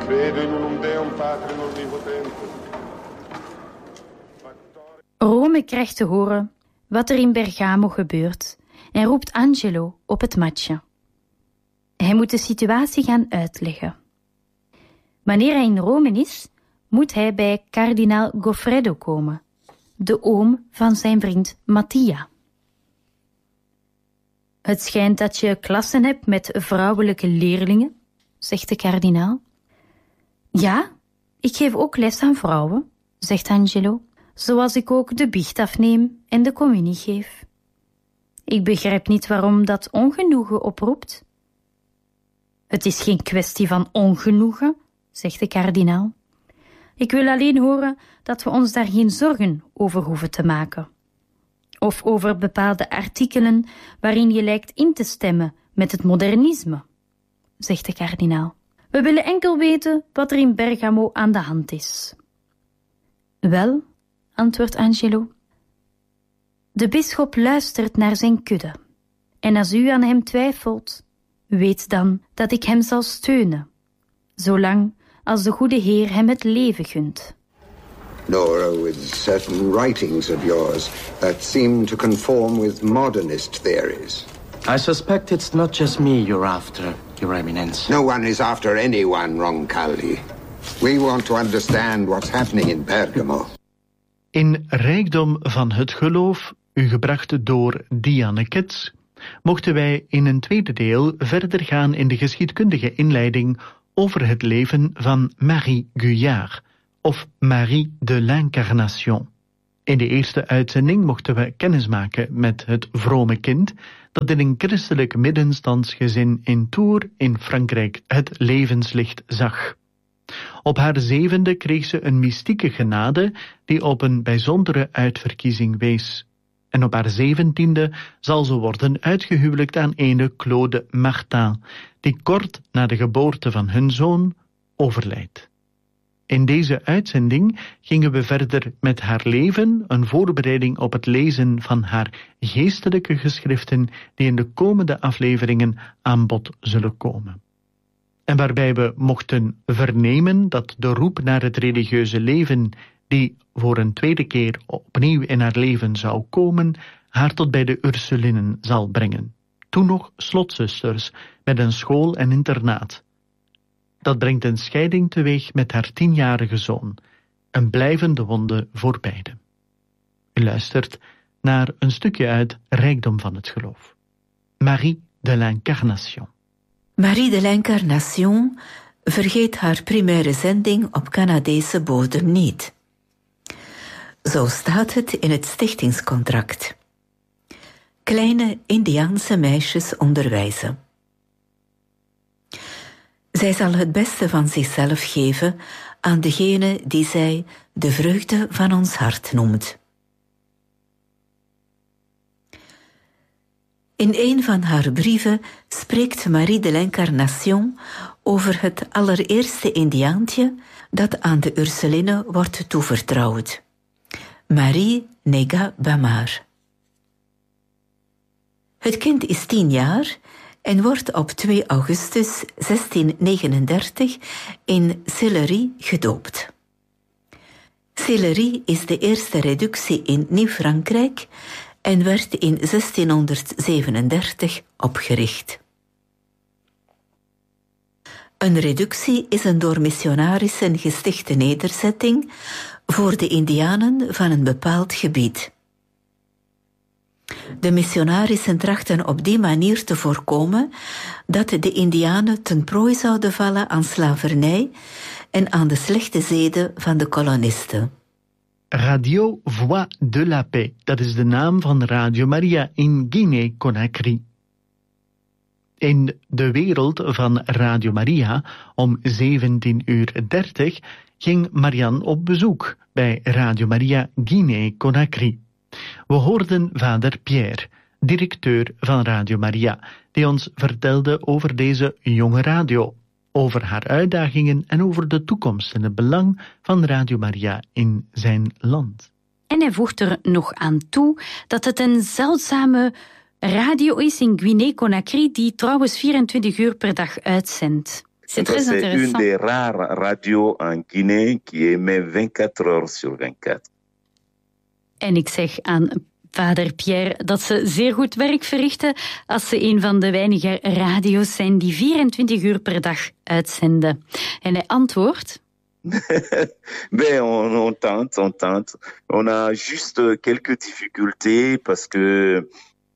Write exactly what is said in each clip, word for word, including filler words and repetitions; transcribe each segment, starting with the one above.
Rome krijgt te horen wat er in Bergamo gebeurt en roept Angelo op het matje. Hij moet de situatie gaan uitleggen. Wanneer hij in Rome is, moet hij bij kardinaal Goffredo komen, de oom van zijn vriend Mattia. Het schijnt dat je klassen hebt met vrouwelijke leerlingen, zegt de kardinaal. Ja, ik geef ook les aan vrouwen, zegt Angelo, zoals ik ook de biecht afneem en de communie geef. Ik begrijp niet waarom dat ongenoegen oproept. Het is geen kwestie van ongenoegen, zegt de kardinaal. Ik wil alleen horen dat we ons daar geen zorgen over hoeven te maken. Of over bepaalde artikelen waarin je lijkt in te stemmen met het modernisme, zegt de kardinaal. We willen enkel weten wat er in Bergamo aan de hand is. Wel, antwoordt Angelo. De bisschop luistert naar zijn kudde. En als u aan hem twijfelt, weet dan dat ik hem zal steunen, zolang als de goede Heer hem het leven gunt. Nor with certain writings of yours that seem to conform with modernist theories. I suspect it's not just me you're after, Your Eminence. No one is after anyone, Roncalli. We want to understand what's happening in Bergamo. In Rijkdom van het Geloof, u gebracht door Diane Kets, mochten wij in een tweede deel verder gaan in de geschiedkundige inleiding over het leven van Marie Guyard, of Marie de l'Incarnation. In de eerste uitzending mochten we kennismaken met het vrome kind dat in een christelijk middenstandsgezin in Tours in Frankrijk het levenslicht zag. Op haar zevende kreeg ze een mystieke genade die op een bijzondere uitverkiezing wees. En op haar zeventiende zal ze worden uitgehuwelijkt aan ene Claude Martin, die kort na de geboorte van hun zoon overlijdt. In deze uitzending gingen we verder met haar leven, een voorbereiding op het lezen van haar geestelijke geschriften die in de komende afleveringen aan bod zullen komen. En waarbij we mochten vernemen dat de roep naar het religieuze leven, die voor een tweede keer opnieuw in haar leven zou komen, haar tot bij de Ursulinnen zal brengen. Toen nog slotzusters met een school en internaat. Dat brengt een scheiding teweeg met haar tienjarige zoon, een blijvende wonde voor beiden. U luistert naar een stukje uit Rijkdom van het Geloof. Marie de l'Incarnation. Marie de l'Incarnation vergeet haar primaire zending op Canadese bodem niet. Zo staat het in het stichtingscontract. Kleine Indiaanse meisjes onderwijzen. Zij zal het beste van zichzelf geven aan degene die zij de vreugde van ons hart noemt. In een van haar brieven spreekt Marie de l'Incarnation over het allereerste Indiaantje dat aan de Ursuline wordt toevertrouwd. Marie Nega Bamar. Het kind is tien jaar en wordt op twee augustus zestien negenendertig in Sillery gedoopt. Sillery is de eerste reductie in Nieuw-Frankrijk en werd in zestienhonderdzevenendertig opgericht. Een reductie is een door missionarissen gestichte nederzetting voor de Indianen van een bepaald gebied. De missionarissen trachten op die manier te voorkomen dat de Indianen ten prooi zouden vallen aan slavernij en aan de slechte zeden van de kolonisten. Radio Voix de la Paix, dat is de naam van Radio Maria in Guinée-Conakry. In de wereld van Radio Maria om zeventien uur dertig ging Marianne op bezoek bij Radio Maria Guinée-Conakry. We hoorden vader Pierre, directeur van Radio Maria, die ons vertelde over deze jonge radio, over haar uitdagingen en over de toekomst en het belang van Radio Maria in zijn land. En hij voegt er nog aan toe dat het een zeldzame radio is in Guinée-Conakry die trouwens vierentwintig uur per dag uitzendt. C'est très C'est intéressant. une des rares radios en Guinée qui émet vingt-quatre heures sur vingt-quatre. En ik zeg aan vader Pierre dat ze zeer goed werk verrichten als ze een van de weinige radio's zijn die vierentwintig uur per dag uitzenden. En hij antwoordt... Ben, on, on tente, on tente. On a juste quelques difficultés parce que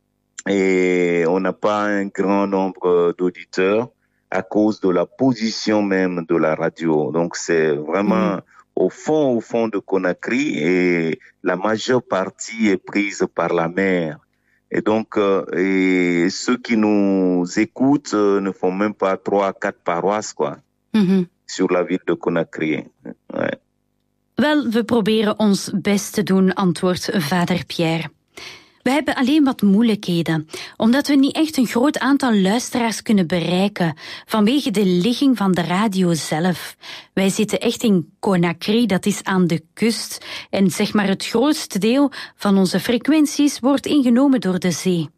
et on n'a pas un grand nombre d'auditeurs à cause de la position même de la radio. Donc c'est vraiment mm. au fond, au fond de Conakry et la majeure partie est prise par la mer. Et donc, euh, et ceux qui nous écoutent euh, ne font même pas trois, quatre paroisses, quoi. Mm-hmm. Sur la ville de Conakry. Ouais. Wel, we proberen ons best te doen, antwoordt vader Pierre. We hebben alleen wat moeilijkheden, omdat we niet echt een groot aantal luisteraars kunnen bereiken, vanwege de ligging van de radio zelf. Wij zitten echt in Conakry, dat is aan de kust, en zeg maar het grootste deel van onze frequenties wordt ingenomen door de zee.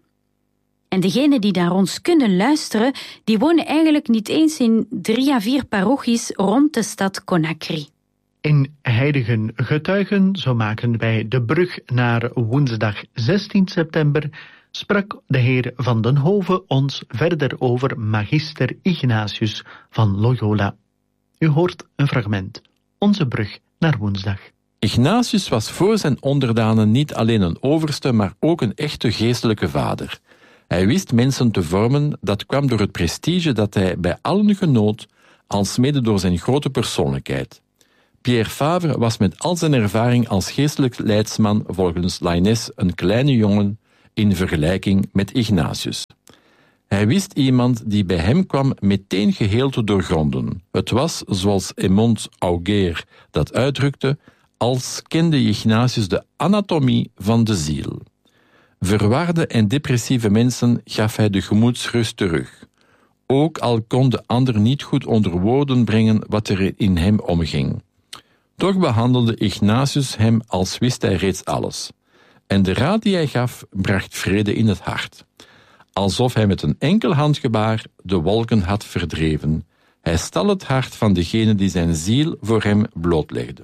En degenen die naar ons kunnen luisteren, die wonen eigenlijk niet eens in drie à vier parochies rond de stad Conakry. In Heiligen Getuigen, zo maken wij de brug naar woensdag zestien september, sprak de heer Van den Hove ons verder over magister Ignatius van Loyola. U hoort een fragment, onze brug naar woensdag. Ignatius was voor zijn onderdanen niet alleen een overste, maar ook een echte geestelijke vader. Hij wist mensen te vormen, dat kwam door het prestige dat hij bij allen genoot, alsmede door zijn grote persoonlijkheid. Pierre Favre was met al zijn ervaring als geestelijk leidsman volgens Lainez een kleine jongen in vergelijking met Ignatius. Hij wist iemand die bij hem kwam meteen geheel te doorgronden. Het was, zoals Aymond Auger dat uitdrukte, als kende Ignatius de anatomie van de ziel. Verwarde en depressieve mensen gaf hij de gemoedsrust terug. Ook al kon de ander niet goed onder woorden brengen wat er in hem omging. Toch behandelde Ignatius hem als wist hij reeds alles. En de raad die hij gaf, bracht vrede in het hart. Alsof hij met een enkel handgebaar de wolken had verdreven. Hij stal het hart van degene die zijn ziel voor hem blootlegde.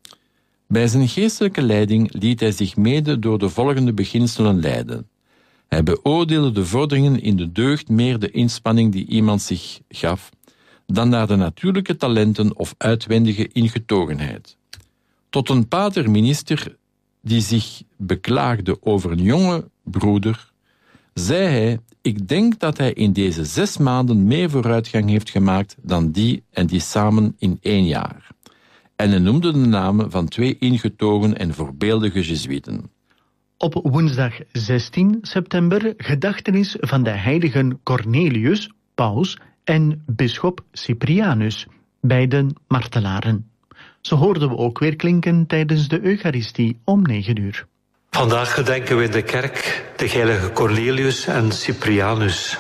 Bij zijn geestelijke leiding liet hij zich mede door de volgende beginselen leiden. Hij beoordeelde de vorderingen in de deugd meer de inspanning die iemand zich gaf, dan naar de natuurlijke talenten of uitwendige ingetogenheid. Tot een pater-minister die zich beklaagde over een jonge broeder, zei hij, ik denk dat hij in deze zes maanden meer vooruitgang heeft gemaakt dan die en die samen in één jaar. En hij noemde de namen van twee ingetogen en voorbeeldige Jezuïeten. Op woensdag zestien september gedachtenis van de heiligen Cornelius, paus, en bisschop Cyprianus, beiden martelaren. Zo hoorden we ook weer klinken tijdens de Eucharistie om negen uur. Vandaag gedenken we in de kerk de heilige Cornelius en Cyprianus.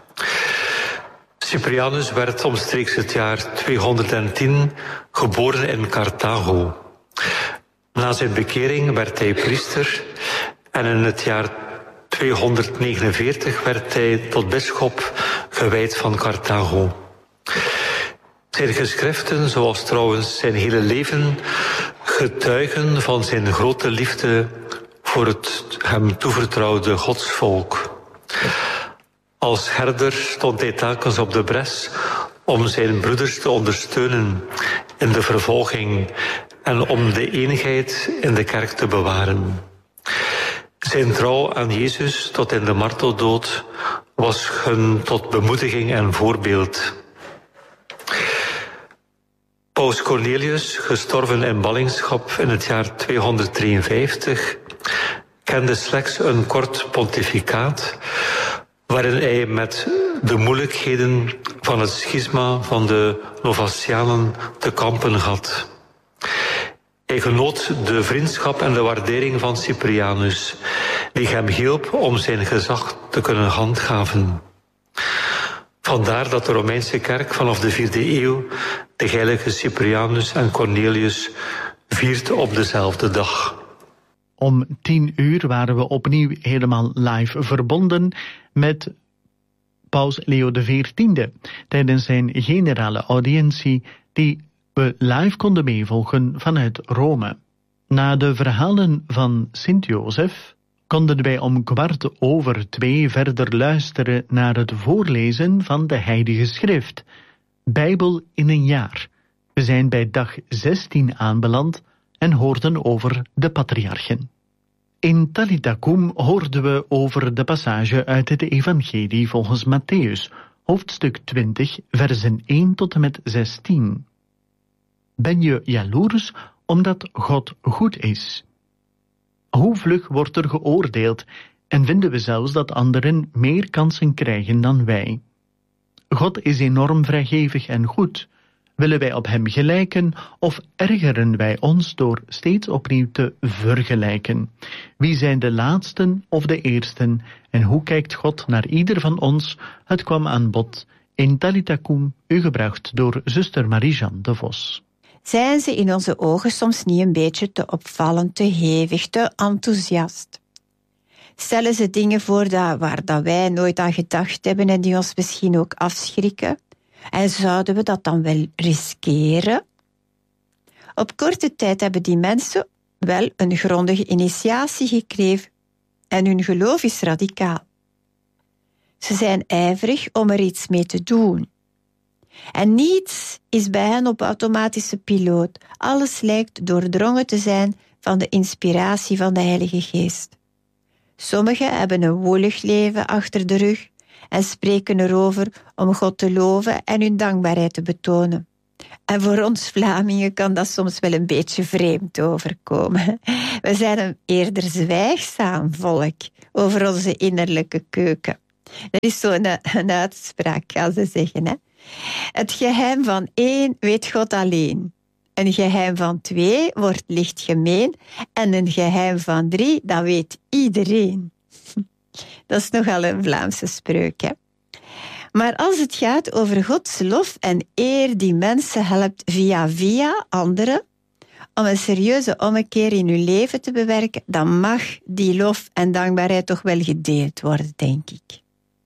Cyprianus werd omstreeks het jaar tweehonderdtien geboren in Carthago. Na zijn bekering werd hij priester en in het jaar tweehonderdnegenenveertig werd hij tot bisschop gewijd van Carthago. Zijn geschriften, zoals trouwens zijn hele leven, getuigen van zijn grote liefde voor het hem toevertrouwde godsvolk. Als herder stond hij telkens op de bres om zijn broeders te ondersteunen in de vervolging en om de eenigheid in de kerk te bewaren. Zijn trouw aan Jezus tot in de marteldood was hun tot bemoediging en voorbeeld. Paus Cornelius, gestorven in ballingschap in het jaar tweehonderddrieënvijftig, kende slechts een kort pontificaat, waarin hij met de moeilijkheden van het schisma van de Novatianen te kampen had. Hij genoot de vriendschap en de waardering van Cyprianus, die hem hielp om zijn gezag te kunnen handhaven. Vandaar dat de Romeinse kerk vanaf de vierde eeuw de heilige Cyprianus en Cornelius viert op dezelfde dag. Om tien uur waren we opnieuw helemaal live verbonden met Paus Leo de veertiende tijdens zijn generale audiëntie die we live konden meevolgen vanuit Rome. Na de verhalen van Sint-Jozef konden wij om kwart over twee verder luisteren naar het voorlezen van de Heilige Schrift, Bijbel in een jaar. We zijn bij dag zestien aanbeland en hoorden over de patriarchen. In Talitha Cum hoorden we over de passage uit het Evangelie volgens Matthäus, hoofdstuk twintig, versen één tot en met zestien. Ben je jaloers omdat God goed is? Hoe vlug wordt er geoordeeld en vinden we zelfs dat anderen meer kansen krijgen dan wij? God is enorm vrijgevig en goed. Willen wij op hem gelijken of ergeren wij ons door steeds opnieuw te vergelijken? Wie zijn de laatsten of de eersten en hoe kijkt God naar ieder van ons? Het kwam aan bod in Talitha Cum, u gebracht door zuster Marie-Jeanne de Vos. Zijn ze in onze ogen soms niet een beetje te opvallend, te hevig, te enthousiast? Stellen ze dingen voor dat, waar dat wij nooit aan gedacht hebben en die ons misschien ook afschrikken? En zouden we dat dan wel riskeren? Op korte tijd hebben die mensen wel een grondige initiatie gekregen en hun geloof is radicaal. Ze zijn ijverig om er iets mee te doen. En niets is bij hen op automatische piloot. Alles lijkt doordrongen te zijn van de inspiratie van de Heilige Geest. Sommigen hebben een woelig leven achter de rug en spreken erover om God te loven en hun dankbaarheid te betonen. En voor ons Vlamingen kan dat soms wel een beetje vreemd overkomen. We zijn een eerder zwijgzaam volk over onze innerlijke keuken. Dat is zo'n een uitspraak, gaan ze zeggen. Hè? Het geheim van één weet God alleen. Een geheim van twee wordt licht gemeen en een geheim van drie, dat weet iedereen. Dat is nogal een Vlaamse spreuk, hè? Maar als het gaat over Gods lof en eer die mensen helpt via via anderen om een serieuze ommekeer in hun leven te bewerken, dan mag die lof en dankbaarheid toch wel gedeeld worden, denk ik.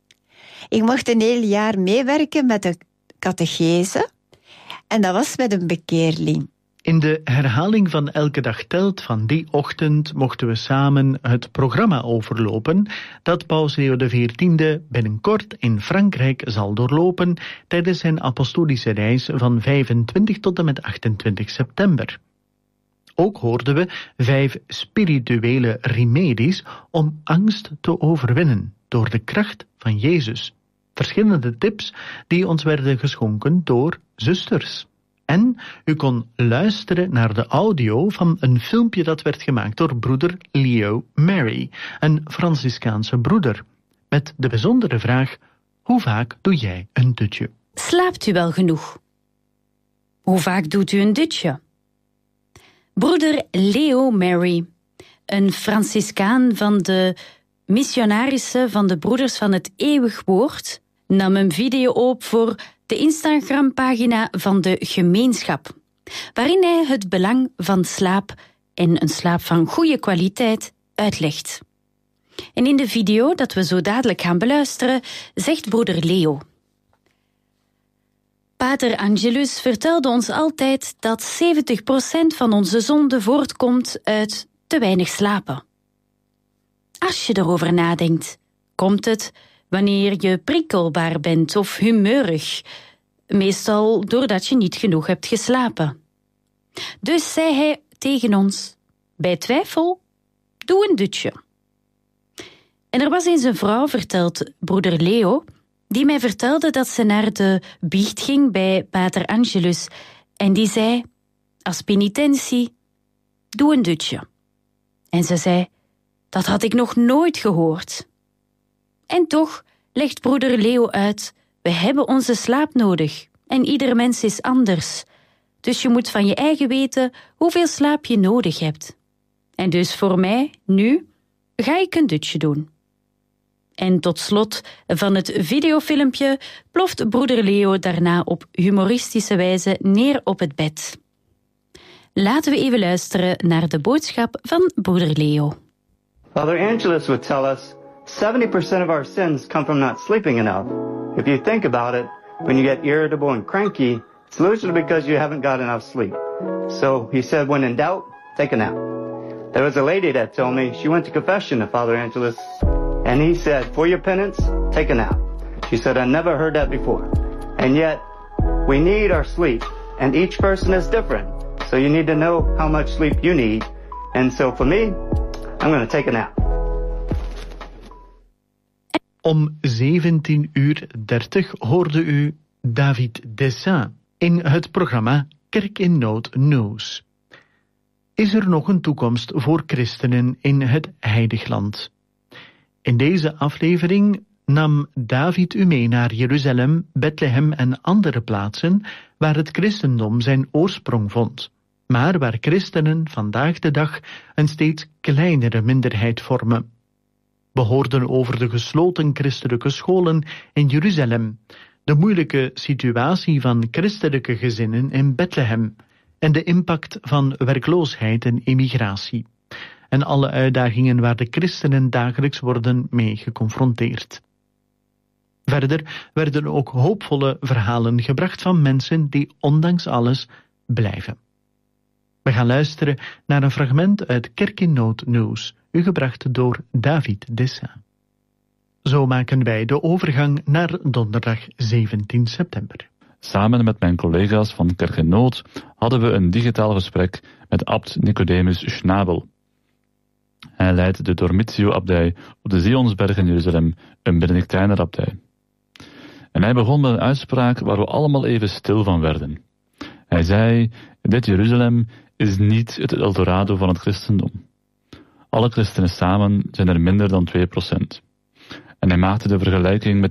Ik mocht een heel jaar meewerken met de catechese en dat was met een bekeerling. In de herhaling van Elke Dag Telt van die ochtend mochten we samen het programma overlopen dat Paus Leo de veertiende binnenkort in Frankrijk zal doorlopen tijdens zijn apostolische reis van vijfentwintig tot en met achtentwintig september. Ook hoorden we vijf spirituele remedies om angst te overwinnen door de kracht van Jezus. Verschillende tips die ons werden geschonken door zusters. En u kon luisteren naar de audio van een filmpje dat werd gemaakt door broeder Leo Mary, een Franciscaanse broeder, met de bijzondere vraag: hoe vaak doe jij een dutje? Slaapt u wel genoeg? Hoe vaak doet u een dutje? Broeder Leo Mary, een Franciscaan van de missionarissen van de Broeders van het Eeuwig Woord, nam een video op voor de Instagram-pagina van de gemeenschap, waarin hij het belang van slaap en een slaap van goede kwaliteit uitlegt. En in de video, dat we zo dadelijk gaan beluisteren, zegt broeder Leo: Pater Angelus vertelde ons altijd dat zeventig procent van onze zonde voortkomt uit te weinig slapen. Als je erover nadenkt, komt het wanneer je prikkelbaar bent of humeurig, meestal doordat je niet genoeg hebt geslapen. Dus zei hij tegen ons: bij twijfel, doe een dutje. En er was eens een vrouw, vertelt broeder Leo, die mij vertelde dat ze naar de biecht ging bij Pater Angelus en die zei, als penitentie, doe een dutje. En ze zei, dat had ik nog nooit gehoord. En toch legt broeder Leo uit, we hebben onze slaap nodig en ieder mens is anders. Dus je moet van je eigen weten hoeveel slaap je nodig hebt. En dus voor mij, nu, ga ik een dutje doen. En tot slot van het videofilmpje ploft broeder Leo daarna op humoristische wijze neer op het bed. Laten we even luisteren naar de boodschap van broeder Leo. Father Angelus would tell us seventy percent of our sins come from not sleeping enough. If you think about it, when you get irritable and cranky, it's usually because you haven't got enough sleep. So he said, when in doubt, take a nap. There was a lady that told me, she went to confession to Father Angelus, and he said, for your penance, take a nap. She said, I never heard that before. And yet, we need our sleep, and each person is different. So you need to know how much sleep you need. And so for me, I'm going to take a nap. Om zeventien uur dertig hoorde u David Dessin in het programma Kerk in Nood News. Is er nog een toekomst voor christenen in het Heiligland? In deze aflevering nam David u mee naar Jeruzalem, Bethlehem en andere plaatsen waar het christendom zijn oorsprong vond, maar waar christenen vandaag de dag een steeds kleinere minderheid vormen. We hoorden over de gesloten christelijke scholen in Jeruzalem, de moeilijke situatie van christelijke gezinnen in Bethlehem en de impact van werkloosheid en immigratie, en alle uitdagingen waar de christenen dagelijks worden mee geconfronteerd. Verder werden ook hoopvolle verhalen gebracht van mensen die ondanks alles blijven. We gaan luisteren naar een fragment uit Kerk in Nood News, u gebracht door David Dessin. Zo maken wij de overgang naar donderdag zeventien september. Samen met mijn collega's van Kerk in Nood hadden we een digitaal gesprek met abt Nicodemus Schnabel. Hij leidt de Dormitio-abdij op de Zionsberg in Jeruzalem, een Benedictijner-abdij. En hij begon met een uitspraak waar we allemaal even stil van werden. Hij zei, dit Jeruzalem is niet het Eldorado van het christendom. Alle christenen samen zijn er minder dan twee procent. En hij maakte de vergelijking met